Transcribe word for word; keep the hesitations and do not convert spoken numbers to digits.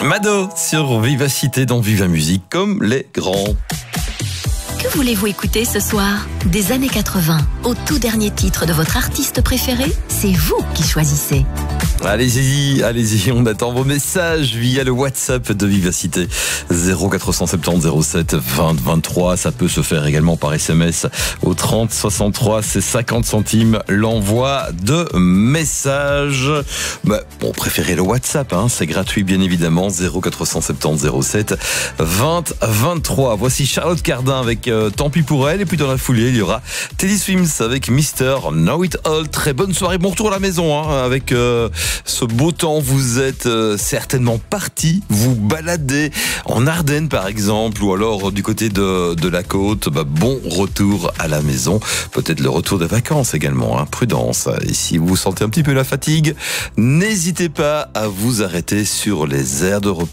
Mado sur Vivacité dans Viva Musique, comme les grands. Que voulez-vous écouter ce soir? Des années quatre-vingts au tout dernier titre de votre artiste préféré? C'est vous qui choisissez. Allez-y, allez-y, on attend vos messages via le WhatsApp de Vivacité zéro quatre cent soixante-dix zéro sept vingt vingt-trois. Ça peut se faire également par S M S au trente soixante-trois, c'est cinquante centimes l'envoi de messages. Bah, bon, préférez le WhatsApp, hein, c'est gratuit bien évidemment, zéro quatre cent soixante-dix zéro sept vingt vingt-trois. Voici Charlotte Cardin avec euh, Tant pis pour elle, et puis dans la foulée il y aura Teddy Swims avec Mister Know It All. Très bonne soirée, bon retour à la maison hein, avec euh, ce beau temps. Vous êtes euh, certainement parti vous balader en Ardennes par exemple, ou alors du côté de, de la côte. Bah, bon retour à la maison, peut-être le retour des vacances également, hein. Prudence, et si vous sentez un petit peu la fatigue, n'hésitez pas à vous arrêter sur les aires de repos.